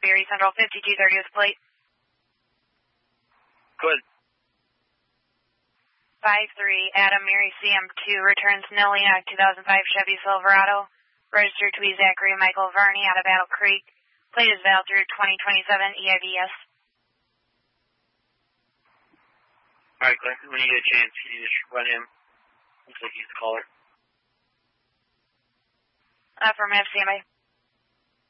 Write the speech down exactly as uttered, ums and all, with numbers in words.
Berry Central fifty-two thirty with plate. Good. five three Adam Mary C M two returns nil Enoch two thousand five Chevy Silverado. Registered to Zachary Michael Varney out of Battle Creek. Plate is valid through twenty twenty-seven E I V S. Alright, Glenn, when you get a chance, you just run him. Looks like he's the caller. Affirmative, standby.